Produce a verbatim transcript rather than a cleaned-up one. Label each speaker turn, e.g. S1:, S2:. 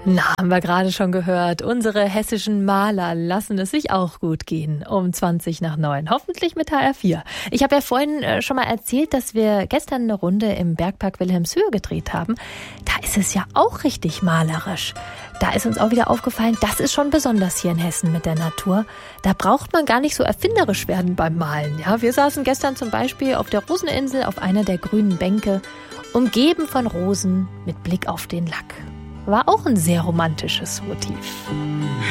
S1: Na, haben wir gerade schon gehört. Unsere hessischen Maler lassen es sich auch gut gehen. Um zwanzig nach neun. Hoffentlich mit H R vier. Ich habe ja vorhin äh, schon mal erzählt, dass wir gestern eine Runde im Bergpark Wilhelmshöhe gedreht haben. Da ist es ja auch richtig malerisch. Da ist uns auch wieder aufgefallen, das ist schon besonders hier in Hessen mit der Natur. Da braucht man gar nicht so erfinderisch werden beim Malen. Ja, wir saßen gestern zum Beispiel auf der Roseninsel auf einer der grünen Bänke, umgeben von Rosen mit Blick auf den Lack. War auch ein sehr romantisches Motiv.